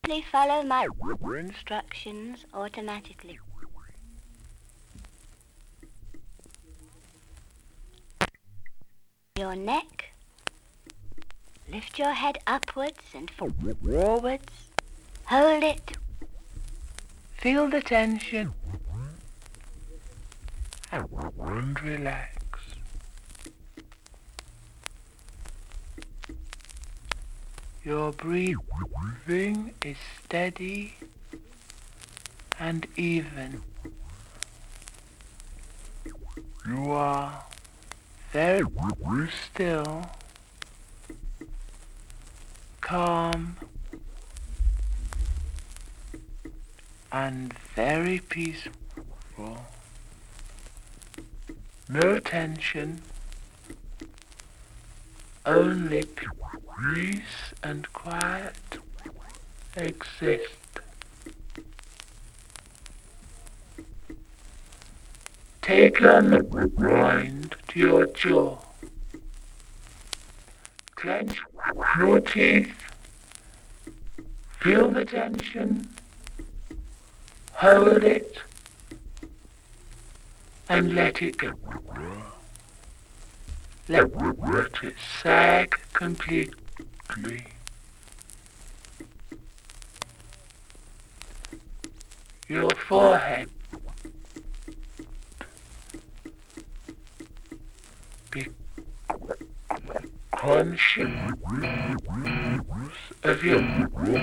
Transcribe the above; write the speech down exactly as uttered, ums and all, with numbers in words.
Please follow my instructions automatically. Your neck. Lift your head upwards and forwards. Hold it. Feel the tension and relax. Your breathing is steady and even. You are very still, calm, and very peaceful. No tension, only peace and quiet exist. Take your mind to your jaw. Clench your teeth. Feel the tension. Hold it. And let it go. Let, let it sag completely. Your forehead. Be conscious of your